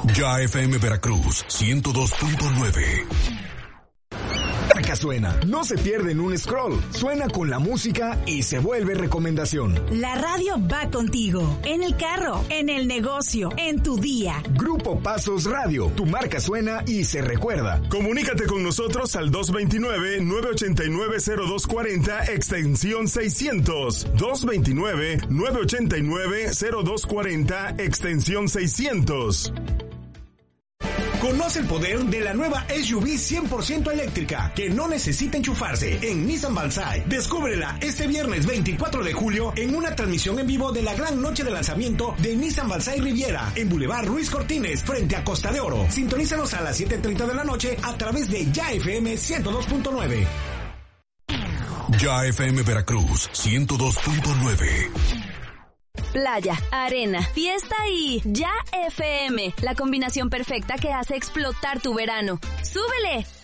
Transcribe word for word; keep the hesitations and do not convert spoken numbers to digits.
Ya F M Veracruz ciento dos punto nueve. Marca Suena. No se pierde en un scroll. Suena con la música y se vuelve recomendación. La radio va contigo. En el carro, en el negocio, en tu día. Grupo Pasos Radio. Tu marca suena y se recuerda. Comunícate con nosotros al dos veintinueve, nueve ochenta y nueve, cero dos cuarenta, extensión seiscientos. dos veintinueve, nueve ochenta y nueve, cero dos cuarenta, extensión seiscientos. Conoce el poder de la nueva S U V cien por ciento eléctrica que no necesita enchufarse en Nissan Balsai. Descúbrela este viernes veinticuatro de julio en una transmisión en vivo de la gran noche de lanzamiento de Nissan Balsai Riviera en Boulevard Ruiz Cortines frente a Costa de Oro. Sintonízanos a las siete treinta de la noche a través de Ya F M ciento dos punto nueve. Ya F M Veracruz ciento dos punto nueve. Playa, arena, fiesta y Ya F M, la combinación perfecta que hace explotar tu verano. ¡Súbele!